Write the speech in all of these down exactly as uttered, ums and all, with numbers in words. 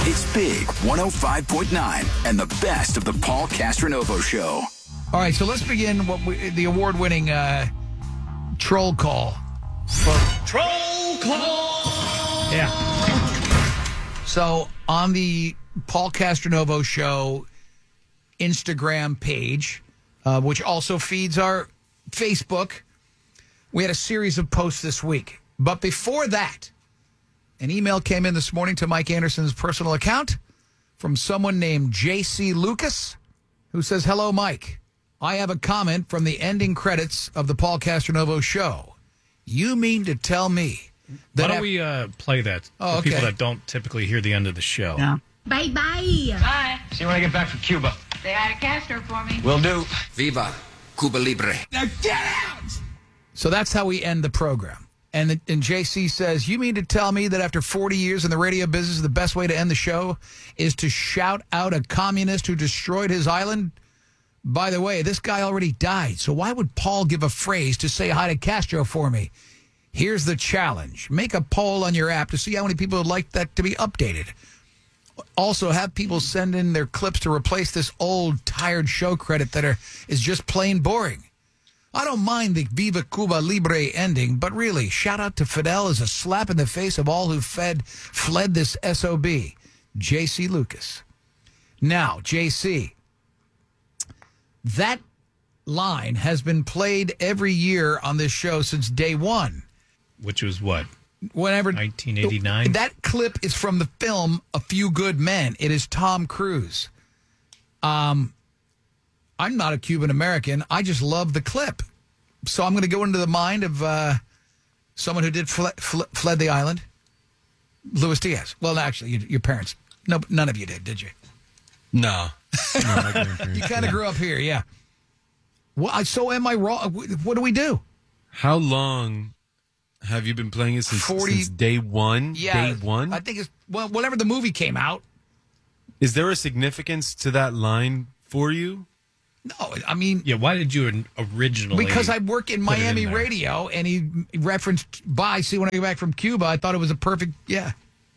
It's Big one oh five point nine and the best of the Paul Castronovo Show. All right, so let's begin what we, the award-winning uh, troll call. From, Troll call! Yeah. So on the Paul Castronovo Show Instagram page, uh, which also feeds our Facebook, we had a series of posts this week. But before that, an email came in this morning to Mike Anderson's personal account from someone named J C Lucas, who says, "Hello, Mike. I have a comment from the ending credits of the Paul Castronovo Show. You mean to tell me that..." Why don't af- we uh, play that Oh, for okay. people that don't typically hear the end of the show? Yeah. Bye-bye. Bye. See you when I get back from Cuba. Say hi to Castro for me. Will do. Viva Cuba Libre. Now get out! So that's how we end the program. And, and J C says, "You mean to tell me that after forty years in the radio business, the best way to end the show is to shout out a communist who destroyed his island? By the way, this guy already died, so why would Paul give a phrase to say hi to Castro for me? Here's the challenge. Make a poll on your app to see how many people would like that to be updated. Also, have people send in their clips to replace this old, tired show credit that are, is just plain boring. I don't mind the Viva Cuba Libre ending, but really, shout out to Fidel as a slap in the face of all who fed, fled this S O B. J C Lucas." Now, J C, that line has been played every year on this show since day one. Which was what? Whenever nineteen eighty-nine? That clip is from the film A Few Good Men. It is Tom Cruise. Um, I'm not a Cuban American. I just love the clip. So I'm going to go into the mind of uh, someone who did fle- fle- fled the island. Luis Diaz. Well, actually, you, your parents. No, none of you did, did you? No. no my grandparents You kind of didn't. grew up here, yeah. Well, I- so am I wrong? What do we do? How long have you been playing it since, forty since day one? Yeah, Day one? I think it's well, whenever the movie came out. Is there a significance to that line for you? No, I mean, Yeah, why did you originally... because I work in put it in Miami there? radio, and he referenced "Bye, see you when I get back from Cuba." I thought it was a perfect, yeah.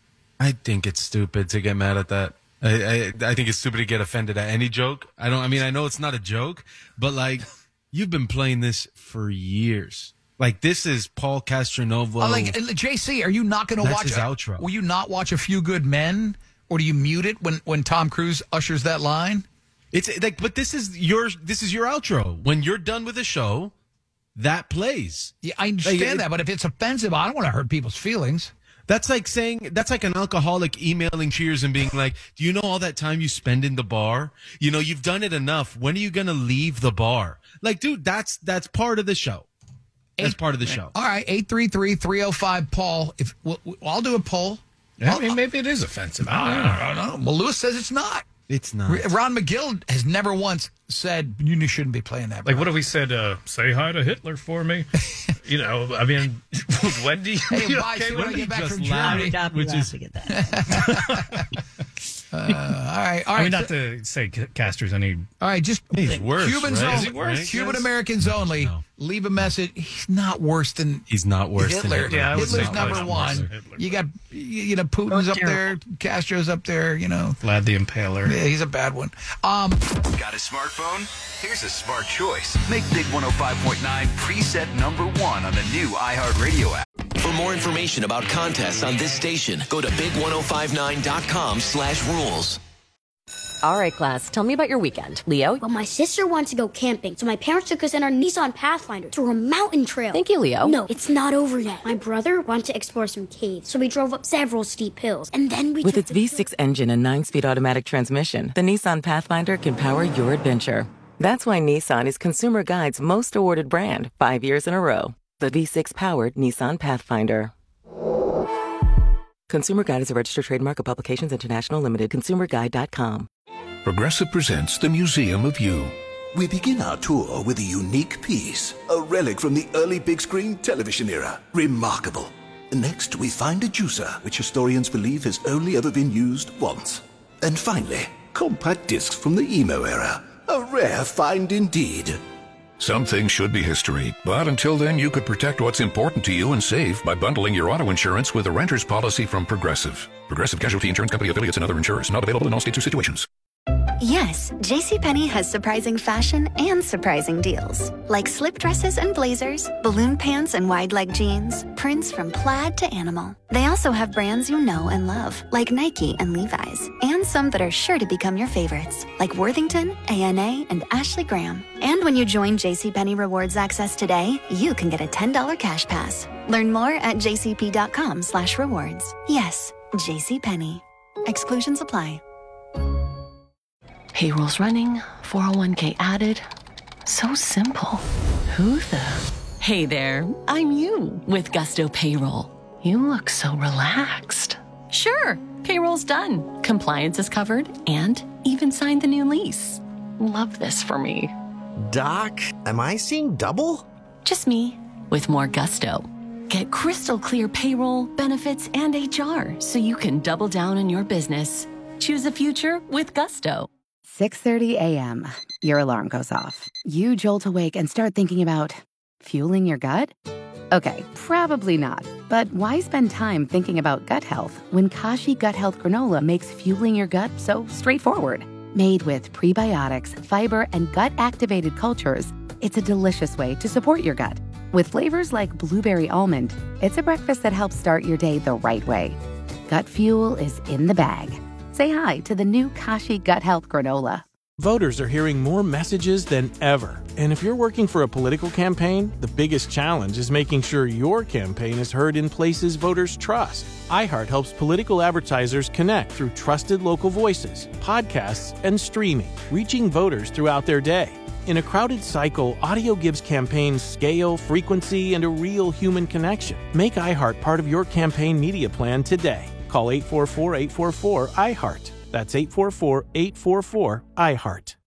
I think it's stupid to get mad at that. I, I I think it's stupid to get offended at any joke. I don't. I mean, I know it's not a joke, but like, you've been playing this for years. Like, this is Paul Castronovo. Uh, like uh, J C, are you not going to That's watch? his a- outro. Will you not watch A Few Good Men, or do you mute it when when Tom Cruise ushers that line? It's like, but this is your this is your outro. When you're done with the show, that plays. Yeah, I understand Like, it- that, but if it's offensive, I don't want to hurt people's feelings. That's like saying, that's like an alcoholic emailing Cheers and being like, do you know all that time you spend in the bar? You know, you've done it enough. When are you going to leave the bar? Like, dude, that's, that's part of the show. That's Eight- part of the show. All right, eight three three, three oh five, Paul. If we'll, I'll do a poll. I mean, maybe it is offensive. I don't know. I don't know. Well, Lewis says it's not. It's not. Ron McGill has never once said you shouldn't be playing that. Like, what if we said, uh, say hi to Hitler for me? You know, I mean, Wendy. Hey, you bye, see when I Wendy get back just from laughed, I would not be which is, laughing at that. Uh, all right, all right. I mean, not to say C- Castor's any. all right, just He's worse, Cubans right? only. Is he worse? Cuban Americans only. No. Leave a message. He's not worse than He's not worse Hitler. than Hitler. Yeah, I would Hitler's say number probably not worse one. than Hitler, You but- got, you you know, Putin's up there, Castro's up there. You know, Vlad the Impaler. yeah, he's a bad one. Um, Got a smartphone? Here's a smart choice. Make Big one oh five point nine preset number one on the new iHeartRadio app. For more information about contests on this station, go to big ten fifty-nine dot com slash rules. All right, class, tell me about your weekend. Leo? Well, my sister wants to go camping, so my parents took us in our Nissan Pathfinder to a mountain trail. Thank you, Leo. No, it's not over yet. My brother wanted to explore some caves, so we drove up several steep hills, and then we With took its the V six engine and nine-speed automatic transmission, the Nissan Pathfinder can power your adventure. That's why Nissan is Consumer Guide's most awarded brand, five years in a row. The V six-powered Nissan Pathfinder. Consumer Guide is a registered trademark of Publications International Limited. consumer guide dot com. Progressive presents the Museum of You. We begin our tour with a unique piece, a relic from the early big screen television era. Remarkable. Next, we find a juicer, which historians believe has only ever been used once. And finally, compact discs from the emo era. A rare find indeed. Some things should be history, but until then, you could protect what's important to you and save by bundling your auto insurance with a renter's policy from Progressive. Progressive Casualty Insurance Company affiliates and other insurers. Not available in all states or situations. Yes, JCPenney has surprising fashion and surprising deals. Like slip dresses and blazers, balloon pants and wide leg jeans, prints from plaid to animal. They also have brands you know and love, like Nike and Levi's, and some that are sure to become your favorites, like Worthington, A N A, and Ashley Graham. And when you join JCPenney Rewards Access today, you can get a ten dollars cash pass. Learn more at jcp.com slash rewards. Yes, JCPenney. Exclusions apply. Payroll's running, four oh one k added. So simple. Who the? Hey there, I'm you with Gusto Payroll. You look so relaxed. Sure, payroll's done. Compliance is covered and even signed the new lease. Love this for me. Doc, am I seeing double? Just me with more gusto. Get crystal clear payroll, benefits, and H R so you can double down on your business. Choose a future with Gusto. six thirty a.m. Your alarm goes off. You jolt awake and start thinking about fueling your gut? Okay, probably not. But why spend time thinking about gut health when Kashi Gut Health Granola makes fueling your gut so straightforward? Made with prebiotics, fiber, and gut-activated cultures, it's a delicious way to support your gut. With flavors like blueberry almond, it's a breakfast that helps start your day the right way. Gut fuel is in the bag. Say hi to the new Kashi Gut Health Granola. Voters are hearing more messages than ever. And if you're working for a political campaign, the biggest challenge is making sure your campaign is heard in places voters trust. iHeart helps political advertisers connect through trusted local voices, podcasts, and streaming, reaching voters throughout their day. In a crowded cycle, audio gives campaigns scale, frequency, and a real human connection. Make iHeart part of your campaign media plan today. Call eight four four, eight four four, I heart. That's eight four four, eight four four, I heart.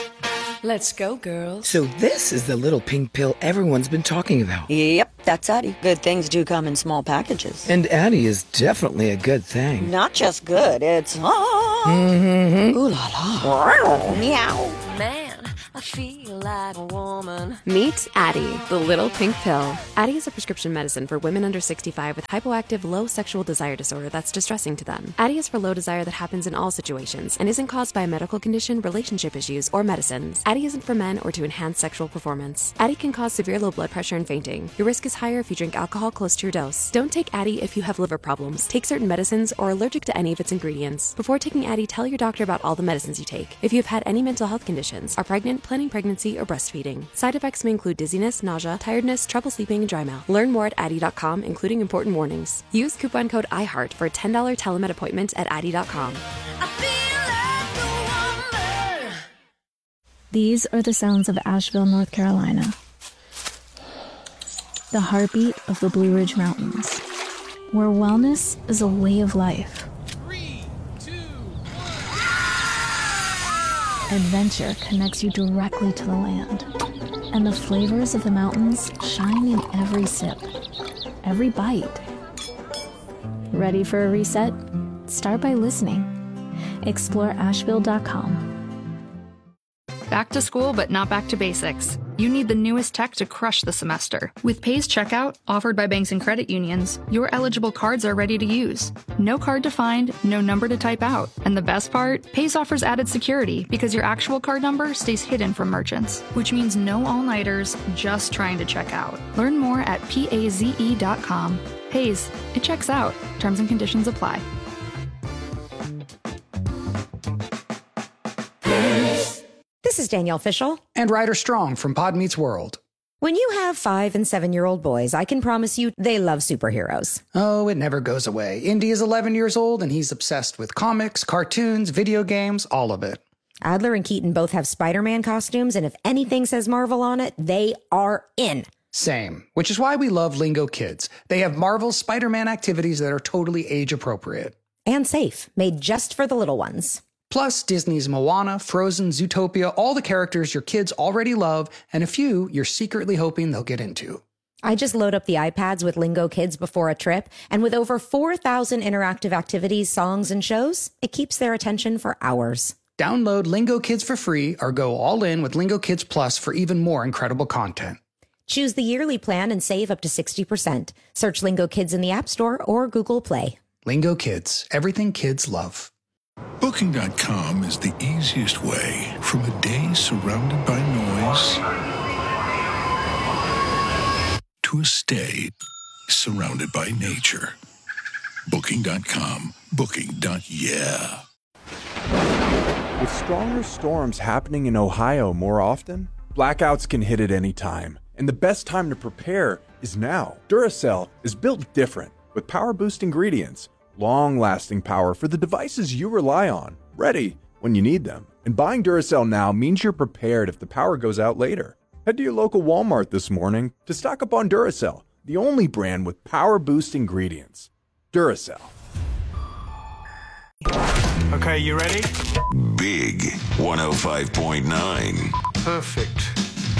Let's go, girls. So this is the little pink pill everyone's been talking about. Yep, that's Addie. Good things do come in small packages. And Addie is definitely a good thing. Not just good, it's... Ah, mm-hmm. Ooh la la. Meow. Man, I feel like a woman. Meet Addie, the little pink pill. Addie is a prescription medicine for women under sixty-five with hypoactive low sexual desire disorder that's distressing to them. Addie is for low desire that happens in all situations and isn't caused by a medical condition, relationship issues, or medicines. Addie isn't for men or to enhance sexual performance. Addie can cause severe low blood pressure and fainting. Your risk is higher if you drink alcohol close to your dose. Don't take Addie if you have liver problems, take certain medicines, or are allergic to any of its ingredients. Before taking Addie, tell your doctor about all the medicines you take. If you have had any mental health conditions, are pregnant, planning pregnancy, or breastfeeding. Side effects may include dizziness, nausea, tiredness, trouble sleeping, and dry mouth. Learn more at Addie dot com, including important warnings. Use coupon code iHeart for a ten dollars telemed appointment at Addie dot com. These are the sounds of Asheville, North Carolina. The heartbeat of the Blue Ridge Mountains, where wellness is a way of life. Three, two, one. Adventure connects you directly to the land, and the flavors of the mountains shine in every sip, every bite. Ready for a reset? Start by listening. Explore Asheville dot com. Back to school, but not back to basics. You need the newest tech to crush the semester. With Pays Checkout, offered by banks and credit unions, your eligible cards are ready to use. No card to find, no number to type out. And the best part? Pays offers added security because your actual card number stays hidden from merchants, which means no all-nighters just trying to check out. Learn more at paze dot com. Pays, it checks out. Terms and conditions apply. This is Danielle Fishel. And Ryder Strong from Pod Meets World. When you have five and seven-year-old boys, I can promise you they love superheroes. Oh, it never goes away. Indy is eleven years old, and he's obsessed with comics, cartoons, video games, all of it. Adler and Keaton both have Spider-Man costumes, and if anything says Marvel on it, they are in. Same, which is why we love Lingo Kids. They have Marvel's Spider-Man activities that are totally age-appropriate. And safe, made just for the little ones. Plus, Disney's Moana, Frozen, Zootopia, all the characters your kids already love, and a few you're secretly hoping they'll get into. I just load up the iPads with Lingo Kids before a trip, and with over four thousand interactive activities, songs, and shows, it keeps their attention for hours. Download Lingo Kids for free or go all in with Lingo Kids Plus for even more incredible content. Choose the yearly plan and save up to sixty percent. Search Lingo Kids in the App Store or Google Play. Lingo Kids, everything kids love. Booking dot com is the easiest way from a day surrounded by noise to a stay surrounded by nature. Booking dot com. Booking. Yeah. With stronger storms happening in Ohio more often, blackouts can hit at any time. And the best time to prepare is now. Duracell is built different with power boost ingredients, long-lasting power for the devices you rely on, ready when you need them. And buying Duracell now means you're prepared if the power goes out later. Head to your local Walmart this morning to stock up on Duracell, the only brand with power boost ingredients. Duracell. Okay, you ready? Big one oh five point nine. Perfect.